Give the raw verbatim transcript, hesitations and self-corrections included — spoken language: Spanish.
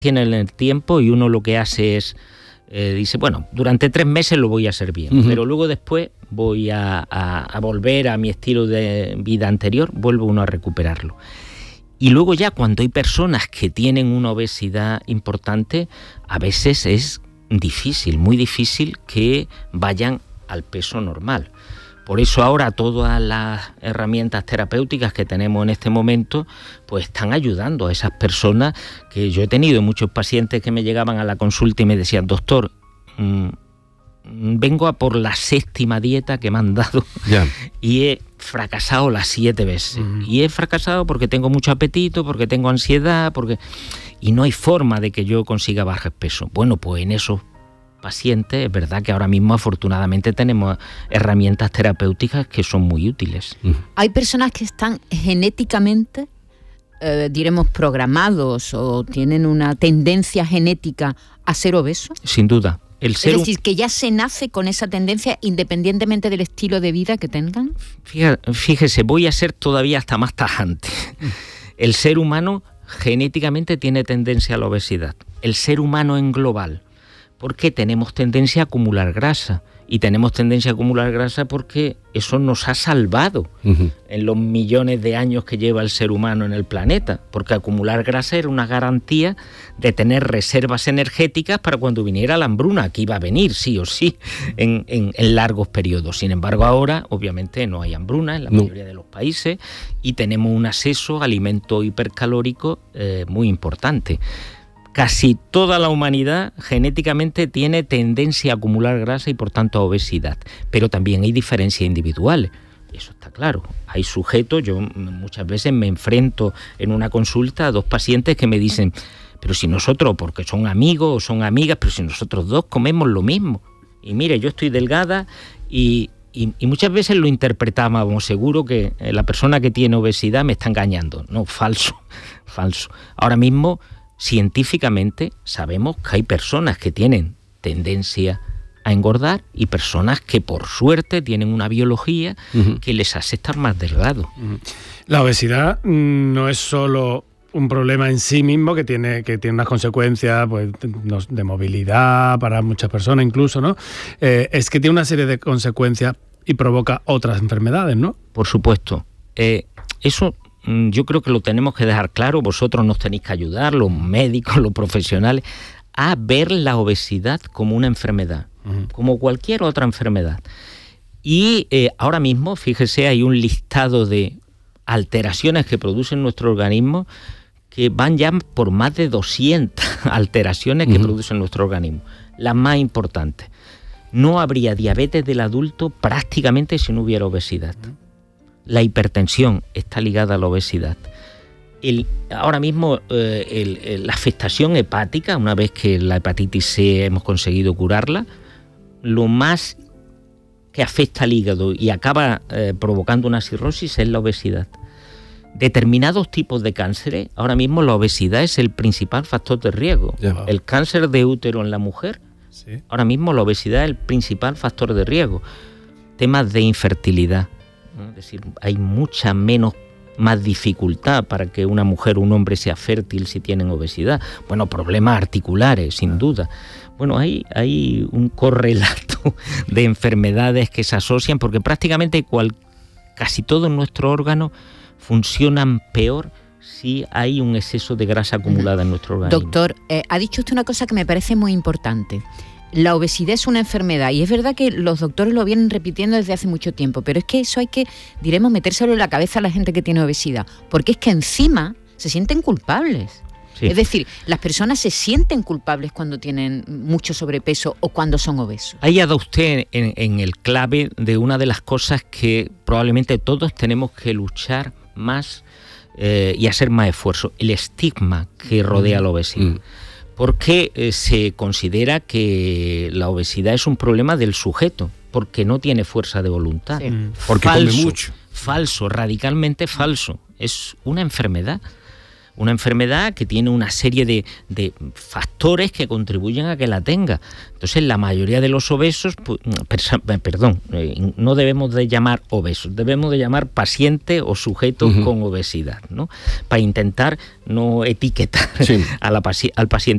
tiene el tiempo y uno lo que hace es, eh, dice, bueno, durante tres meses lo voy a hacer bien, uh-huh. pero luego después voy a, a, a volver a mi estilo de vida anterior, vuelve uno a recuperarlo. Y luego ya cuando hay personas que tienen una obesidad importante, a veces es difícil, muy difícil que vayan al peso normal. Por eso ahora todas las herramientas terapéuticas que tenemos en este momento pues están ayudando a esas personas, que yo he tenido muchos pacientes que me llegaban a la consulta y me decían, doctor, mmm, vengo a por la séptima dieta que me han dado yeah. y he fracasado las siete veces. Uh-huh. Y he fracasado porque tengo mucho apetito, porque tengo ansiedad, porque y no hay forma de que yo consiga bajar peso. Bueno, pues en esos pacientes es verdad que ahora mismo afortunadamente tenemos herramientas terapéuticas que son muy útiles. Uh-huh. Hay personas que están genéticamente, eh, diremos, programados o tienen una tendencia genética a ser obesos. Sin duda. El ser es decir, que ya se nace con esa tendencia independientemente del estilo de vida que tengan. Fíjese, voy a ser todavía hasta más tajante. El ser humano genéticamente tiene tendencia a la obesidad. El ser humano en global. Porque tenemos tendencia a acumular grasa. Y tenemos tendencia a acumular grasa porque eso nos ha salvado uh-huh. en los millones de años que lleva el ser humano en el planeta. Porque acumular grasa era una garantía de tener reservas energéticas para cuando viniera la hambruna, que iba a venir sí o sí en, en, en largos periodos. Sin embargo, ahora obviamente no hay hambruna en la no. mayoría de los países y tenemos un acceso a alimento hipercalórico eh, muy importante. Casi toda la humanidad genéticamente tiene tendencia a acumular grasa y por tanto a obesidad, pero también hay diferencias individuales, eso está claro. Hay sujetos, yo muchas veces me enfrento en una consulta a dos pacientes que me dicen, pero si nosotros, porque son amigos o son amigas, pero si nosotros dos comemos lo mismo, y mire, yo estoy delgada y... Y, y muchas veces lo interpretábamos, seguro que la persona que tiene obesidad me está engañando. No, falso, falso. Ahora mismo, científicamente, sabemos que hay personas que tienen tendencia a engordar y personas que, por suerte, tienen una biología uh-huh. que les hace estar más delgados. Uh-huh. La obesidad no es solo un problema en sí mismo que tiene, que tiene unas consecuencias pues, de movilidad para muchas personas incluso, ¿no? Eh, es que tiene una serie de consecuencias y provoca otras enfermedades, ¿no? Por supuesto. Eh, eso yo creo que lo tenemos que dejar claro, vosotros nos tenéis que ayudar, los médicos, los profesionales, a ver la obesidad como una enfermedad, uh-huh. como cualquier otra enfermedad. Y eh, ahora mismo, fíjese, hay un listado de alteraciones que produce nuestro organismo que van ya por más de doscientas alteraciones que uh-huh. produce nuestro organismo. Las más importantes. No habría diabetes del adulto prácticamente si no hubiera obesidad. Uh-huh. La hipertensión está ligada a la obesidad. El, ahora mismo eh, el, el, la afectación hepática, una vez que la hepatitis C hemos conseguido curarla, lo más que afecta al hígado y acaba eh, provocando una cirrosis es la obesidad. Determinados tipos de cánceres, ahora mismo la obesidad es el principal factor de riesgo. Yeah. El cáncer de útero en la mujer, ¿sí? Ahora mismo la obesidad es el principal factor de riesgo. Temas de infertilidad, ¿no? Es decir, hay mucha menos, más dificultad para que una mujer o un hombre sea fértil si tienen obesidad. Bueno, problemas articulares, sin duda. Bueno, hay, hay un correlato de enfermedades que se asocian porque prácticamente cual, casi todos nuestros órganos funcionan peor si hay un exceso de grasa acumulada en nuestro organismo. Doctor, eh, ha dicho usted una cosa que me parece muy importante. La obesidad es una enfermedad y es verdad que los doctores lo vienen repitiendo desde hace mucho tiempo, pero es que eso hay que, diremos, metérselo en la cabeza a la gente que tiene obesidad, porque es que encima se sienten culpables. Sí. Es decir, las personas se sienten culpables cuando tienen mucho sobrepeso o cuando son obesos. Ahí ha dado usted en, en el clave de una de las cosas que probablemente todos tenemos que luchar más eh, y hacer más esfuerzo, el estigma que rodea mm. la obesidad. Mm. Porque eh, se considera que la obesidad es un problema del sujeto, porque no tiene fuerza de voluntad. Sí. Porque falso, come mucho. Falso, radicalmente falso. Es una enfermedad. una enfermedad que tiene una serie de, de factores que contribuyen a que la tenga. Entonces, la mayoría de los obesos, pues, perdón, eh, no debemos de llamar obesos, debemos de llamar pacientes o sujetos uh-huh. con obesidad, ¿no? Para intentar no etiquetar sí. a la, al paciente.